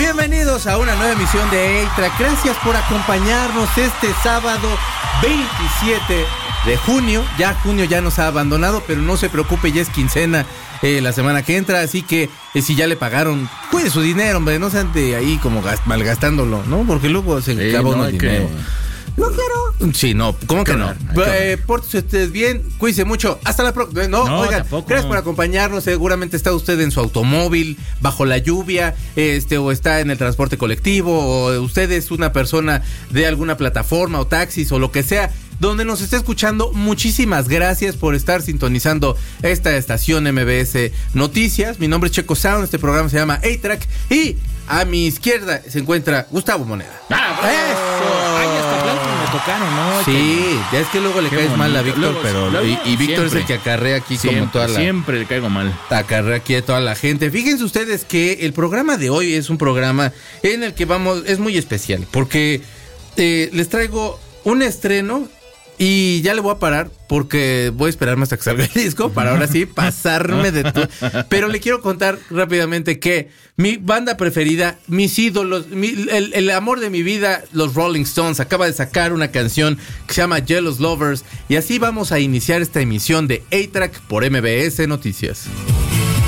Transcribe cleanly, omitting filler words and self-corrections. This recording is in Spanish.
Bienvenidos a una nueva emisión de A-Track. Gracias por acompañarnos este sábado 27 de junio. Junio ya nos ha abandonado, pero no se preocupe, ya es quincena la semana que entra. Así que si ya le pagaron, cuide su dinero, hombre. No se ande ahí como malgastándolo, ¿no? Porque luego se acaba uno el dinero. No quiero. Sí, no, ¿cómo que no? Pórtese usted bien, cuídese mucho. Hasta la próxima. Oigan, gracias por acompañarnos. Seguramente está usted en su automóvil, bajo la lluvia, o está en el transporte colectivo, o usted es una persona de alguna plataforma o taxis o lo que sea, donde nos está escuchando. Muchísimas gracias por estar sintonizando esta estación MBS Noticias. Mi nombre es Checo Sound, este programa se llama A-Track y a mi izquierda se encuentra Gustavo Moneda. ¡Eso! Ay, hasta aplausos me tocaron, ¿no? Sí, ya es que luego le caes mal a Víctor, y Víctor es el que acarrea aquí Siempre le caigo mal. Acarrea aquí a toda la gente. Fíjense ustedes que el programa de hoy es un programa en el que es muy especial, porque les traigo un estreno. Y ya le voy a parar porque voy a esperarme hasta que salga el disco para ahora sí pasarme de todo. Pero le quiero contar rápidamente que mi banda preferida, mis ídolos, el amor de mi vida, los Rolling Stones, acaba de sacar una canción que se llama Jealous Lovers. Y así vamos a iniciar esta emisión de A-Track por MBS Noticias.